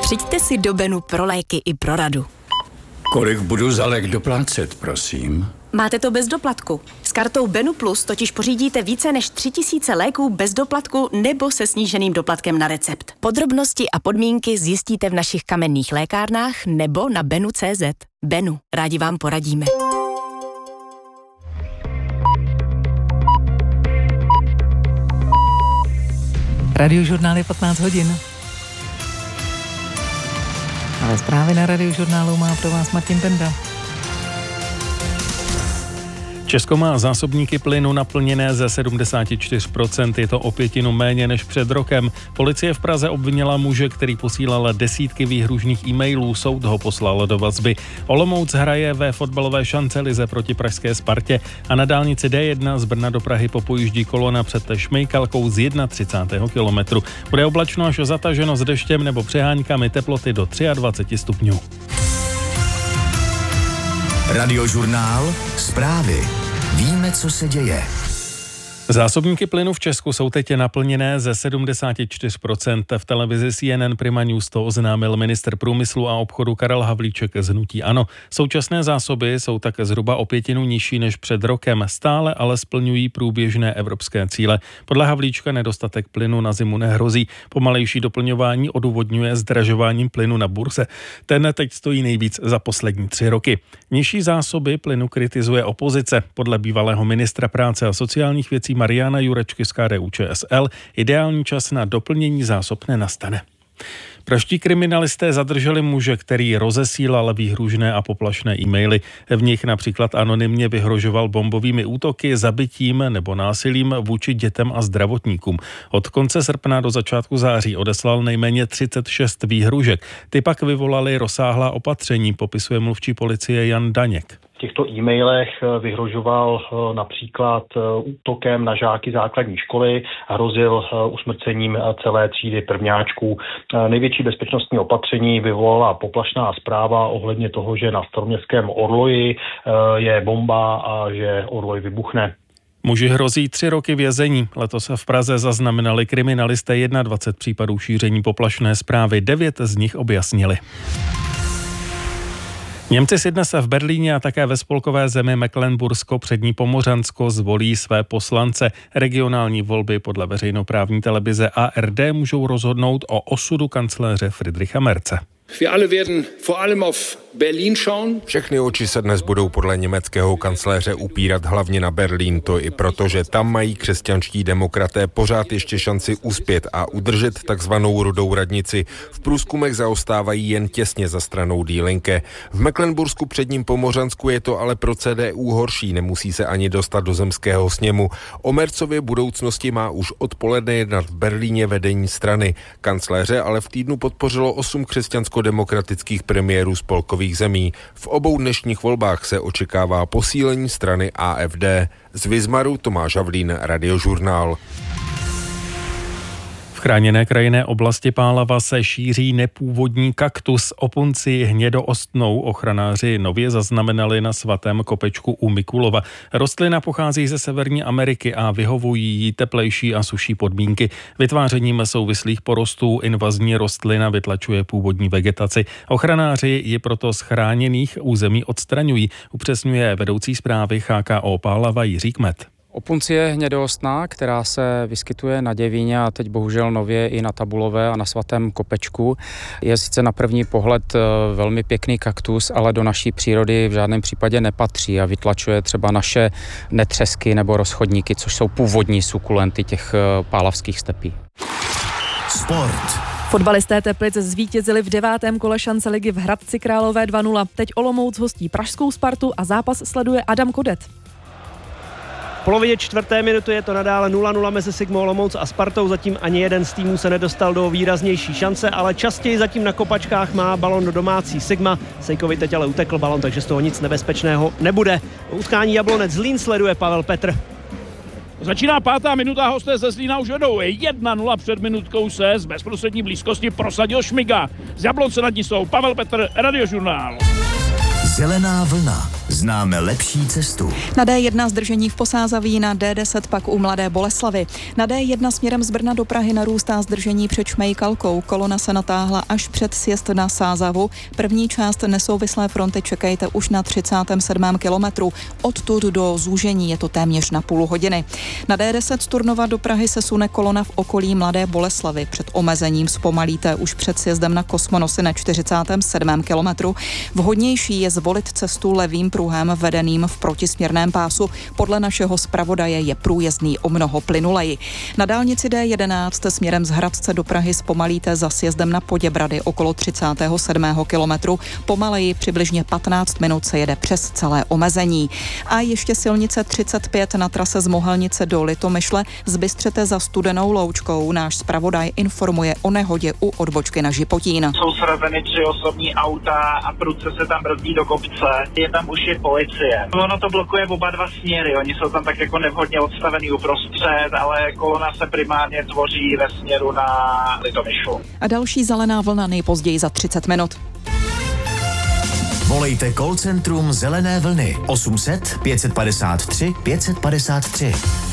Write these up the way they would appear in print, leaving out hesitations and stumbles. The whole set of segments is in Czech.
Přijďte si do Benu pro léky i pro radu. Kolik budu za lék doplácet, prosím? Máte to bez doplatku. S kartou Benu Plus totiž pořídíte více než 3000 léků bez doplatku nebo se sníženým doplatkem na recept. Podrobnosti a podmínky zjistíte v našich kamenných lékárnách nebo na benu.cz. Benu, rádi vám poradíme. Radiožurnál je 15 hodin. Ale zprávy na Radiožurnálu má pro vás Martin Benda. Česko má zásobníky plynu naplněné ze 74%, je to o 5% méně než před rokem. Policie v Praze obvinila muže, který posílal desítky výhružných e-mailů, soud ho poslal do vazby. Olomouc hraje ve fotbalové šancelize proti pražské Spartě a na dálnici D1 z Brna do Prahy popojíždí kolona před Šmejkalkou z 31. kilometru. Bude oblačno až zataženo s deštěm nebo přeháňkami, teploty do 23 stupňů. Radiožurnál, zprávy. Víme, co se děje. Zásobníky plynu v Česku jsou teď naplněné ze 74%. V televizi CNN Prima News to oznámil ministr průmyslu a obchodu Karel Havlíček z hnutí ANO. Současné zásoby jsou tak zhruba o 5% nižší než před rokem, stále ale splňují průběžné evropské cíle. Podle Havlíčka nedostatek plynu na zimu nehrozí. Pomalejší doplňování odůvodňuje zdražováním plynu na burze. Ten teď stojí nejvíc za poslední 3 roky. Nižší zásoby plynu kritizuje opozice. Podle bývalého ministra práce a sociálních věcí Mariana Jurečky z KDU-ČSL ideální čas na doplnění zásob nenastane. Pražští kriminalisté zadrželi muže, který rozesílal výhružné a poplašné e-maily. V nich například anonymně vyhrožoval bombovými útoky, zabitím nebo násilím vůči dětem a zdravotníkům. Od konce srpna do začátku září odeslal nejméně 36 výhružek. Ty pak vyvolaly rozsáhlá opatření, popisuje mluvčí policie Jan Daněk. V těchto e-mailech vyhrožoval například útokem na žáky základní školy, hrozil usmrcením celé třídy prvňáčků. Největší bezpečnostní opatření vyvolala poplašná zpráva ohledně toho, že na staroměstském Orloji je bomba a že Orloj vybuchne. Muži hrozí 3 roky vězení. Letos v Praze zaznamenali kriminalisté 21 případů šíření poplašné zprávy, 9 z nich objasnili. Němci si dnes v Berlíně a také ve spolkové zemi Mecklenbursko přední Pomořansko zvolí své poslance. Regionální volby podle veřejnoprávní televize ARD můžou rozhodnout o osudu kancléře Friedricha Merze. Wir alle werden vor allem auf Berlin schauen. Všechny oči se dnes budou podle německého kancléře upírat hlavně na Berlín, to i proto, že tam mají křesťanští demokraté pořád ještě šanci uspět a udržet takzvanou rudou radnici. V průzkumech zaostávají jen těsně za stranou Die Linke. V Mecklenbursku předním Pomořansku je to ale pro CDU horší, nemusí se ani dostat do zemského sněmu. O Merzově budoucnosti má už odpoledne jednat v Berlíně vedení strany. Kancléře ale v týdnu podpořilo 8 křesťansko-demokratických premiérů spolkových zemí. V obou dnešních volbách se očekává posílení strany AfD. Z Vizmaru Tomáš Havlín, Radiožurnál. V chráněné krajinné oblasti Pálava se šíří nepůvodní kaktus opunci hnědoostnou. Ochranáři nově zaznamenali na Svatém kopečku u Mikulova. Rostlina pochází ze Severní Ameriky a vyhovují jí teplejší a suší podmínky. Vytvářením souvislých porostů invazní rostlina vytlačuje původní vegetaci. Ochranáři ji proto z chráněných území odstraňují, upřesňuje vedoucí správy HKO Pálava Jiří Kmet. Opuncie hnědoostná, která se vyskytuje na Děvíně a teď bohužel nově i na Tabulové a na Svatém kopečku, je sice na první pohled velmi pěkný kaktus, ale do naší přírody v žádném případě nepatří a vytlačuje třeba naše netřesky nebo rozchodníky, což jsou původní sukulenty těch pálavských stepí. Sport. Fotbalisté Teplic zvítězili v 9. kole šance ligy v Hradci Králové 2-0. Teď Olomouc hostí pražskou Spartu a zápas sleduje Adam Kodet. V polovině 4. minuty je to nadále 0-0 mezi Sigmou Olomouc a Spartou. Zatím ani jeden z týmů se nedostal do výraznější šance, ale častěji zatím na kopačkách má balon domácí Sigma. Sejkovi teď ale utekl balon, takže z toho nic nebezpečného nebude. Utkání Jablonec Zlín sleduje Pavel Petr. Začíná 5. minuta, hosté ze Zlína už vedou 1-0, před minutkou se z bezprostřední blízkosti prosadil Šmiga. Z Jablonce nad ní jsou Pavel Petr, Radiožurnál. Zelená vlna s známe lepší cestu. Na D1 zdržení v Posázaví, na D10 pak u Mladé Boleslavi. Na D1 směrem z Brna do Prahy narůstá zdržení před Šmejkalkou. Kolona se natáhla až před sjezd na Sázavu. První část nesouvislé fronty čekejte už na 37. kilometru. Odtud do zúžení je to téměř na půl hodiny. Na D10 z Turnova do Prahy se sune kolona v okolí Mladé Boleslavy. Před omezením zpomalíte už před sjezdem na Kosmonosy na 47. kilometru. Vhodnější je zvolit cestu levým pruhem vedeným v protisměrném pásu. Podle našeho zpravodaje je průjezdný o mnoho plynuleji. Na dálnici D11 směrem z Hradce do Prahy zpomalíte za sjezdem na Poděbrady okolo 37. kilometru. Pomaleji přibližně 15 minut se jede přes celé omezení. A ještě silnice 35 na trase z Mohelnice do Litomyšle zbystřete za Studenou Loučkou. Náš zpravodaj informuje o nehodě u odbočky na Žipotín. Jsou srazeny 3 osobní auta a prudce se tam brzdí do kopce. Je tam už i policie. Ono to blokuje oba dva směry. Oni jsou tam tak jako nevhodně odstavený uprostřed, ale kolona se primárně tvoří ve směru na Litomyšlu. A další zelená vlna nejpozději za 30 minut. Volejte call centrum Zelené vlny 800 553 553.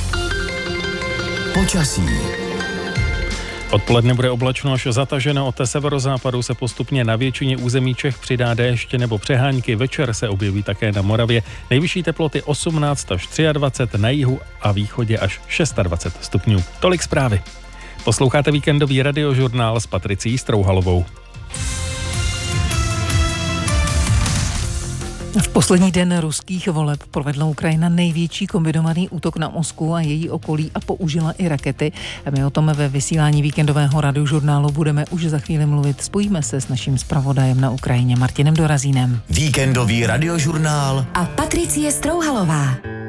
Počasí. Odpoledne bude oblačno až zataženo, od severozápadu se postupně na většině území Čech přidá déšť nebo přehánky, večer se objeví také na Moravě. Nejvyšší teploty 18 až 23, na jihu a východě až 26 stupňů. Tolik zprávy. Posloucháte víkendový radiožurnál s Patricí Strouhalovou. V poslední den ruských voleb provedla Ukrajina největší kombinovaný útok na Moskvu a její okolí a použila i rakety. My o tom ve vysílání víkendového radiožurnálu budeme už za chvíli mluvit. Spojíme se s naším zpravodajem na Ukrajině Martinem Dorazínem. Víkendový radiožurnál a Patricie Strouhalová.